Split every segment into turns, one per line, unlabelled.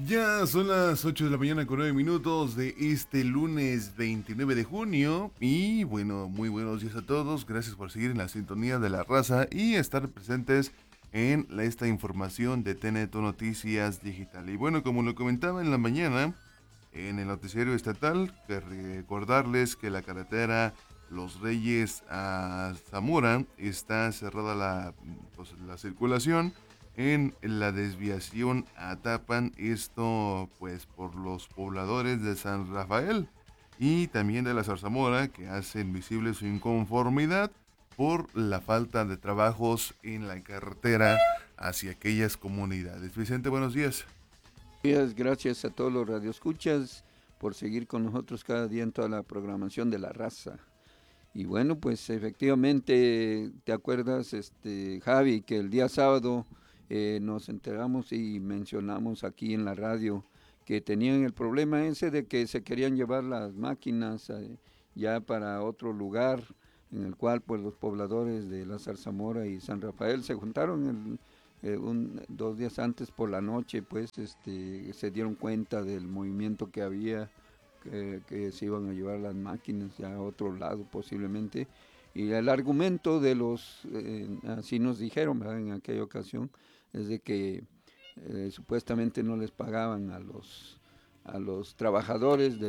Ya son las 8 de la mañana con 9 minutos de este lunes 29 de junio. Y bueno, muy buenos días a todos. Gracias por seguir en la sintonía de la raza y estar presentes en esta información de TNT Noticias Digital. Y bueno, como lo comentaba en la mañana, en el noticiero estatal, que recordarles que la carretera Los Reyes a Zamora está cerrada la circulación en la desviación a Tapan, esto pues por los pobladores de San Rafael y también de la Zarzamora, que hacen visible su inconformidad por la falta de trabajos en la carretera hacia aquellas comunidades. Vicente, buenos días.
Gracias a todos los radioescuchas por seguir con nosotros cada día en toda la programación de la raza. Y bueno, pues efectivamente, ¿te acuerdas, Javi, que el día sábado nos enteramos y mencionamos aquí en la radio que tenían el problema ese de que se querían llevar las máquinas ya para otro lugar, en el cual pues los pobladores de la Zarzamora y San Rafael se juntaron 2 días antes por la noche, pues se dieron cuenta del movimiento que había, que se iban a llevar las máquinas ya a otro lado posiblemente. Y el argumento de así nos dijeron, ¿verdad?, en aquella ocasión, es de que supuestamente no les pagaban a los trabajadores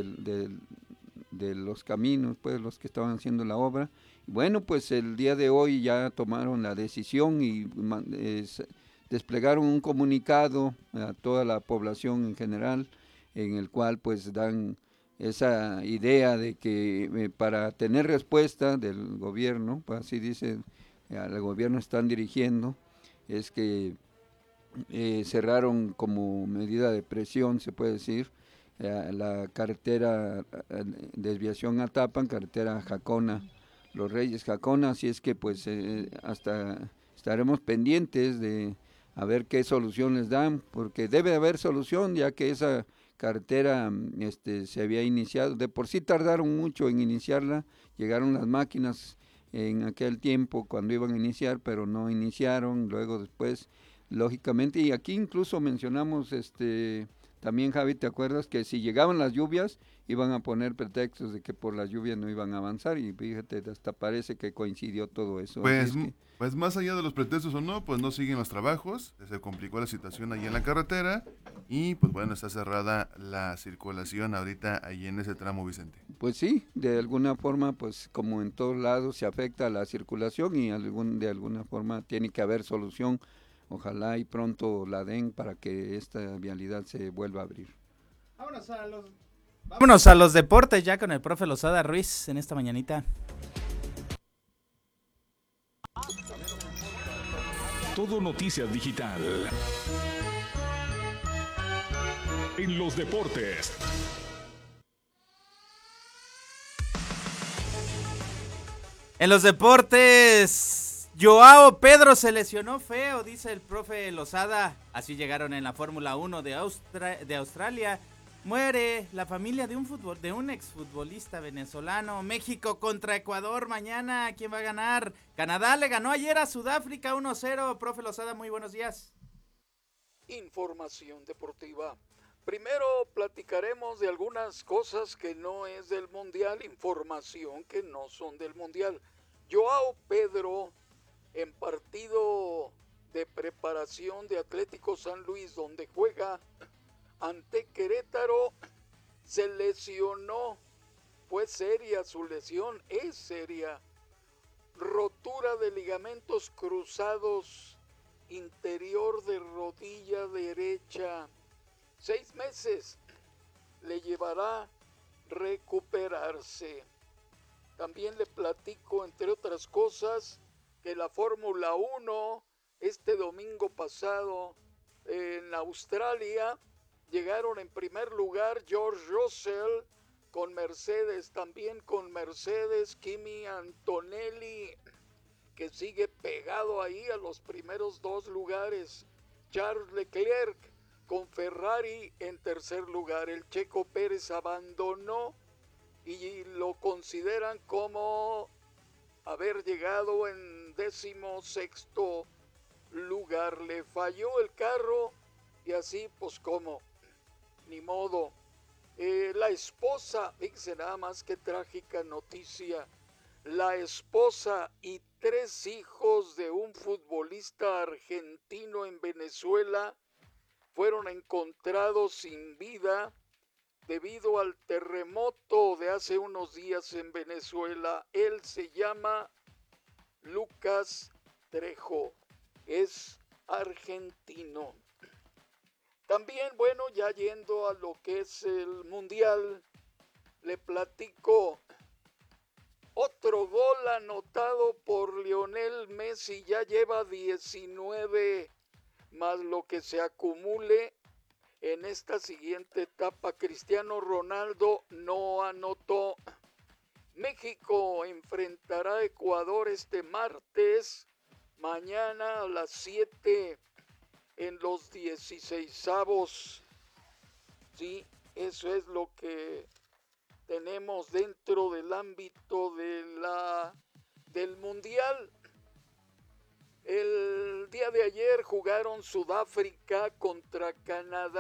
de los caminos, pues los que estaban haciendo la obra. Bueno, pues el día de hoy ya tomaron la decisión y desplegaron un comunicado a toda la población en general, en el cual pues dan esa idea de que para tener respuesta del gobierno, pues así dice, al gobierno están dirigiendo, es que cerraron como medida de presión, se puede decir, la carretera desviación a Tapan, carretera Jacona, Los Reyes Jacona, así es que pues hasta estaremos pendientes de a ver qué solución les dan, porque debe haber solución, ya que esa carretera se había iniciado, de por sí tardaron mucho en iniciarla, llegaron las máquinas en aquel tiempo cuando iban a iniciar, pero no iniciaron, luego después, lógicamente, y aquí incluso mencionamos también, Javi, ¿te acuerdas que si llegaban las lluvias iban a poner pretextos de que por las lluvias no iban a avanzar? Y fíjate, hasta parece que coincidió todo eso, así
Pues,
es que
pues más allá de los pretextos o no, pues no siguen los trabajos, se complicó la situación ahí en la carretera y pues bueno, está cerrada la circulación ahorita ahí en ese tramo, Vicente.
pues sí, de alguna forma, pues como en todos lados se afecta la circulación y de alguna forma tiene que haber solución. Ojalá y pronto la den para que esta vialidad se vuelva a abrir.
Vámonos a los deportes ya con el profe Lozada Ruiz en esta mañanita.
Todo Noticias Digital. En los deportes.
En los deportes, Joao Pedro se lesionó feo, dice el profe Lozada. Así llegaron en la Fórmula 1 de Australia. Muere la familia de un exfutbolista venezolano. México contra Ecuador mañana. ¿Quién va a ganar? Canadá le ganó ayer a Sudáfrica 1-0. Profe Lozada, muy buenos días.
Información deportiva. Primero platicaremos de algunas cosas que no es del Mundial, información que no son del Mundial. Joao Pedro, en partido de preparación de Atlético San Luis, donde juega ante Querétaro, se lesionó. Fue seria su lesión, es seria. Rotura de ligamentos cruzados interior de rodilla derecha. 6 meses le llevará recuperarse. También le platico, entre otras cosas, que la Fórmula 1 este domingo pasado en Australia llegaron en primer lugar George Russell con Mercedes, también con Mercedes Kimi Antonelli, que sigue pegado ahí a los primeros 2 lugares. Charles Leclerc con Ferrari en tercer lugar. El Checo Pérez abandonó y lo consideran como haber llegado en 16º lugar. Le falló el carro y así pues como ni modo. La esposa, fíjense nada más qué trágica noticia, la esposa y 3 hijos de un futbolista argentino en Venezuela fueron encontrados sin vida debido al terremoto de hace unos días en Venezuela. Él se llama Lucas Trejo, es argentino. También, bueno, ya yendo a lo que es el Mundial, le platico otro gol anotado por Lionel Messi, ya lleva 19 más lo que se acumule en esta siguiente etapa. Cristiano Ronaldo no anotó. México enfrentará a Ecuador este martes, mañana a las 7 en los 16avos. Sí, eso es lo que tenemos dentro del ámbito del Mundial. El día de ayer jugaron Sudáfrica contra Canadá.